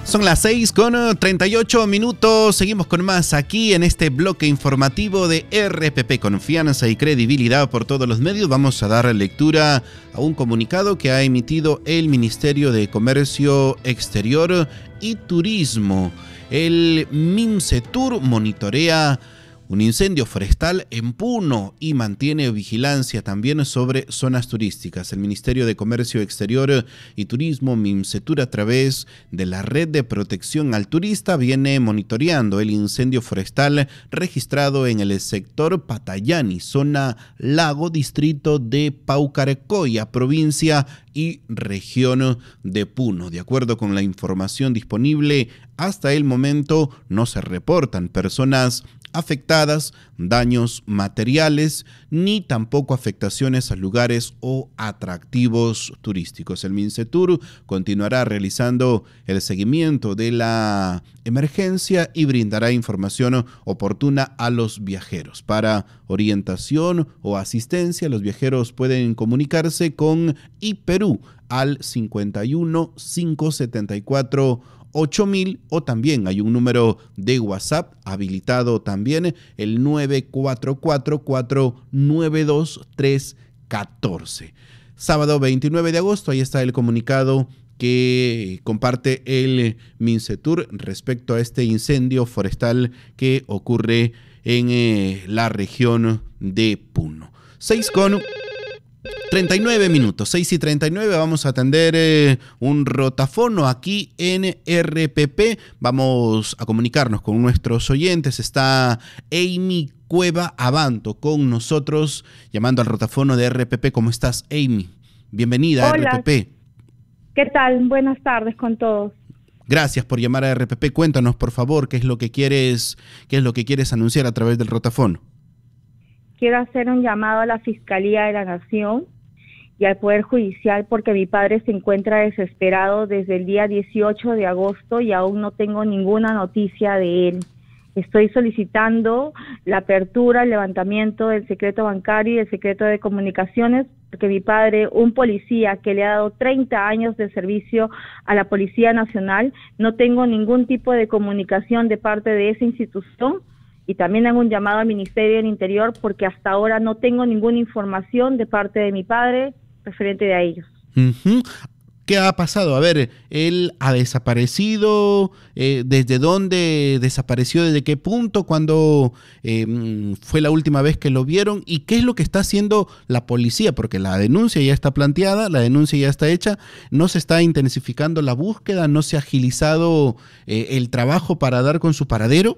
Son las 6:38. Seguimos con más aquí en este bloque informativo de RPP, confianza y credibilidad por todos los medios. Vamos a dar lectura a un comunicado que ha emitido el Ministerio de Comercio Exterior y Turismo. El MINCETUR monitorea un incendio forestal en Puno y mantiene vigilancia también sobre zonas turísticas. El Ministerio de Comercio Exterior y Turismo, MINCETUR, a través de la Red de Protección al Turista, viene monitoreando el incendio forestal registrado en el sector Patayani, zona Lago, distrito de Paucarcolla, provincia y región de Puno. De acuerdo con la información disponible, hasta el momento no se reportan personas afectadas, daños materiales, ni tampoco afectaciones a lugares o atractivos turísticos. El MINCETUR continuará realizando el seguimiento de la emergencia y brindará información oportuna a los viajeros. Para orientación o asistencia, los viajeros pueden comunicarse con iPerú al 51 574 8000, o también hay un número de WhatsApp habilitado también, el 944-492-314. Sábado 29 de agosto, ahí está el comunicado que comparte el MINCETUR respecto a este incendio forestal que ocurre en la región de Puno. 6:39, vamos a atender un rotafono aquí en RPP. Vamos a comunicarnos con nuestros oyentes. Está Amy Cueva Abanto con nosotros, llamando al rotafono de RPP. ¿Cómo estás, Amy? Bienvenida. Hola. A RPP. ¿Qué tal? Buenas tardes con todos. Gracias por llamar a RPP. Cuéntanos, por favor, qué es lo que quieres anunciar a través del rotafono. Quiero hacer un llamado a la Fiscalía de la Nación y al Poder Judicial porque mi padre se encuentra desesperado desde el día 18 de agosto y aún no tengo ninguna noticia de él. Estoy solicitando la apertura, el levantamiento del secreto bancario y del secreto de comunicaciones porque mi padre, un policía que le ha dado 30 años de servicio a la Policía Nacional, no tengo ningún tipo de comunicación de parte de esa institución. Y también hago un llamado al Ministerio del Interior porque hasta ahora no tengo ninguna información de parte de mi padre referente a ellos. ¿Qué ha pasado? A ver, él ha desaparecido, ¿desde dónde desapareció? ¿Desde qué punto? ¿Cuándo fue la última vez que lo vieron? ¿Y qué es lo que está haciendo la policía? Porque la denuncia ya está planteada, la denuncia ya está hecha, no se está intensificando la búsqueda, no se ha agilizado el trabajo para dar con su paradero.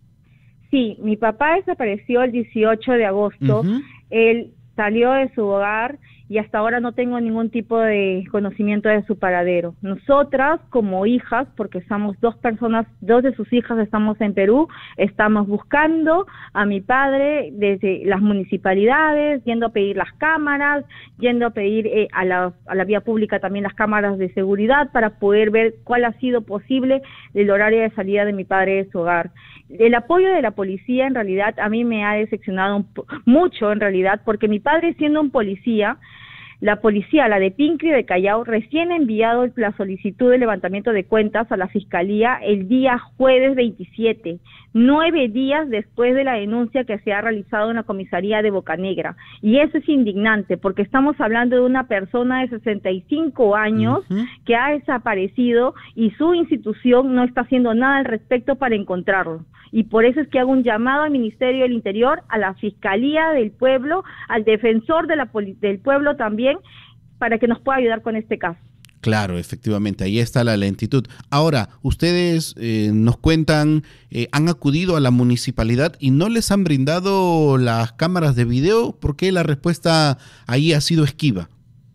Sí, mi papá desapareció el 18 de agosto, él salió de su hogar y hasta ahora no tengo ningún tipo de conocimiento de su paradero. Nosotras como hijas, porque somos dos de sus hijas estamos en Perú, estamos buscando a mi padre desde las municipalidades, yendo a pedir las cámaras, yendo a pedir a la vía pública también las cámaras de seguridad para poder ver cuál ha sido posible el horario de salida de mi padre de su hogar. El apoyo de la policía en realidad a mí me ha decepcionado mucho en realidad, porque mi padre siendo un policía, la policía, la de Pincri de Callao, recién ha enviado la solicitud de levantamiento de cuentas a la Fiscalía el día jueves 27, 9 días después de la denuncia que se ha realizado en la comisaría de Bocanegra. Y eso es indignante, porque estamos hablando de una persona de 65 años que ha desaparecido y su institución no está haciendo nada al respecto para encontrarlo. Y por eso es que hago un llamado al Ministerio del Interior, a la Fiscalía del Pueblo, al Defensor del Pueblo también, para que nos pueda ayudar con este caso. Claro, efectivamente, ahí está la lentitud. Ahora, ustedes nos cuentan, han acudido a la municipalidad y no les han brindado las cámaras de video. ¿Por qué la respuesta ahí ha sido esquiva?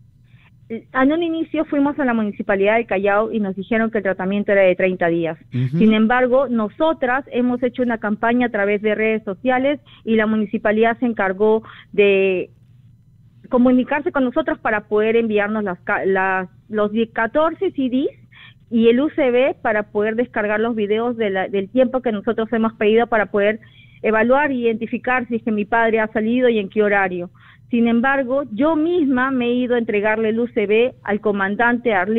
En un inicio fuimos a la Municipalidad de Callao y nos dijeron que el tratamiento era de 30 días. Sin embargo, nosotras hemos hecho una campaña a través de redes sociales y la municipalidad se encargó de comunicarse con nosotros para poder enviarnos los 14 CDs y el USB para poder descargar los videos del tiempo que nosotros hemos pedido para poder evaluar e identificar si es que mi padre ha salido y en qué horario. Sin embargo, yo misma me he ido a entregarle el USB al comandante Arlis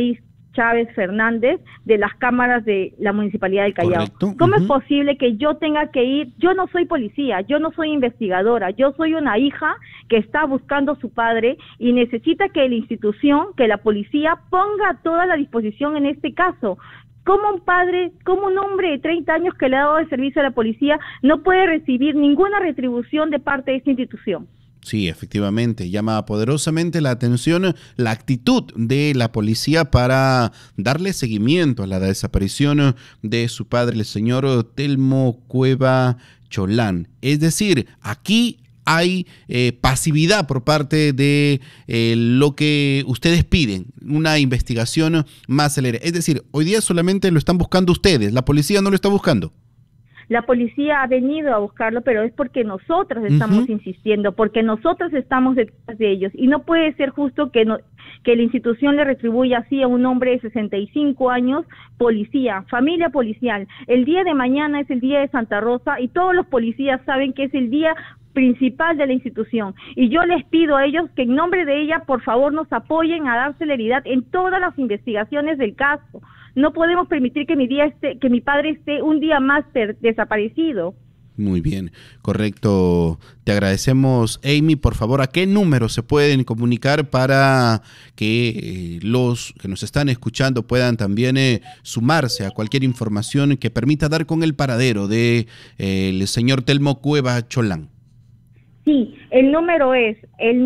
Chávez Fernández de las cámaras de la Municipalidad del Callao. Correcto. ¿Cómo es posible que yo tenga que ir? Yo no soy policía, yo no soy investigadora, yo soy una hija que está buscando a su padre y necesita que la institución, que la policía ponga toda la disposición en este caso. ¿Cómo un padre, cómo un hombre de 30 años que le ha dado de servicio a la policía no puede recibir ninguna retribución de parte de esta institución? Sí, efectivamente, llama poderosamente la atención la actitud de la policía para darle seguimiento a la desaparición de su padre, el señor Telmo Cueva Cholán. Es decir, aquí hay pasividad por parte de lo que ustedes piden, una investigación más célere. Es decir, hoy día solamente lo están buscando ustedes, la policía no lo está buscando. La policía ha venido a buscarlo, pero es porque nosotros estamos insistiendo, porque nosotros estamos detrás de ellos. Y no puede ser justo que la institución le retribuya así a un hombre de 65 años, policía, familia policial. El día de mañana es el día de Santa Rosa y todos los policías saben que es el día principal de la institución. Y yo les pido a ellos que en nombre de ella, por favor, nos apoyen a dar celeridad en todas las investigaciones del caso. No podemos permitir que mi padre esté un día más desaparecido. Muy bien, correcto. Te agradecemos, Amy. Por favor, ¿a qué número se pueden comunicar para que los que nos están escuchando puedan también sumarse a cualquier información que permita dar con el paradero de el señor Telmo Cueva Cholán? Sí, el número es el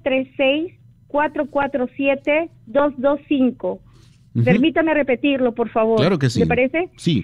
936-447-225. Permítame repetirlo, por favor. Claro que sí. ¿Le parece? Sí.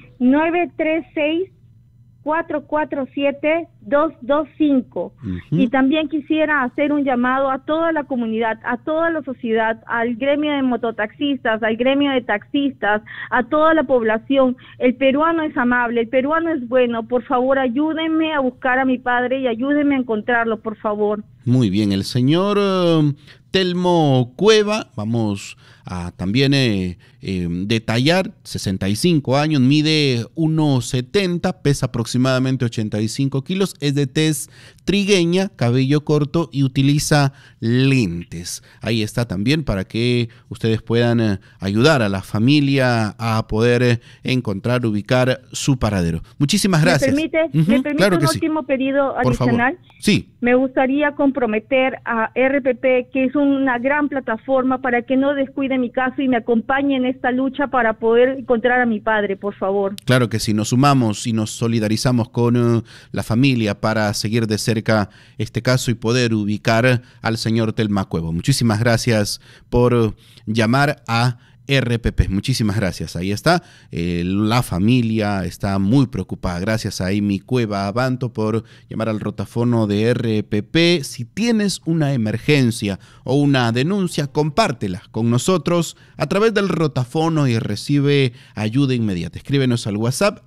936-447-225. Y también quisiera hacer un llamado a toda la comunidad, a toda la sociedad, al gremio de mototaxistas, al gremio de taxistas, a toda la población. El peruano es amable, el peruano es bueno. Por favor, ayúdenme a buscar a mi padre y ayúdenme a encontrarlo, por favor. Muy bien, el señor Telmo Cueva, vamos a también detallar, 65 años, mide 1,70, pesa aproximadamente 85 kilos, es de tez trigueña, cabello corto y utiliza lentes. Ahí está también para que ustedes puedan ayudar a la familia a poder encontrar, ubicar su paradero. Muchísimas gracias. ¿Me permite claro un último pedido adicional? Sí. Me gustaría comprometer a RPP, que es una gran plataforma, para que no descuide mi caso y me acompañe en esta lucha para poder encontrar a mi padre, por favor. Claro que sí, nos sumamos y nos solidarizamos con la familia para seguir de cerca este caso y poder ubicar al señor Telmo Cueva. Muchísimas gracias por llamar a RPP. Muchísimas gracias. Ahí está. La familia está muy preocupada. Gracias a Amy Cueva Abanto por llamar al rotafono de RPP. Si tienes una emergencia o una denuncia, compártela con nosotros a través del rotafono y recibe ayuda inmediata. Escríbenos al WhatsApp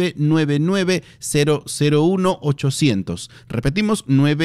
999-001-800. Repetimos,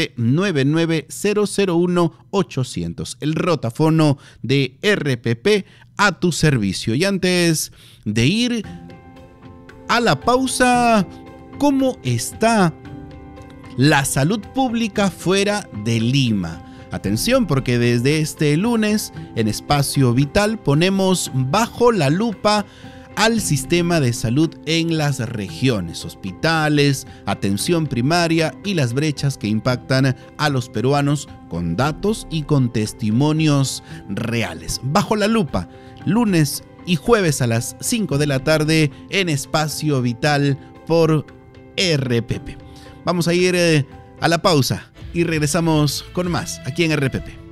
999-001-800. El rotafono de RPP a tu servicio. Y antes de ir a la pausa, ¿cómo está la salud pública fuera de Lima? Atención, porque desde este lunes en Espacio Vital ponemos bajo la lupa al sistema de salud en las regiones, hospitales, atención primaria y las brechas que impactan a los peruanos con datos y con testimonios reales. Bajo la lupa, lunes y jueves a las 5 de la tarde en Espacio Vital por RPP. Vamos a ir a la pausa y regresamos con más aquí en RPP.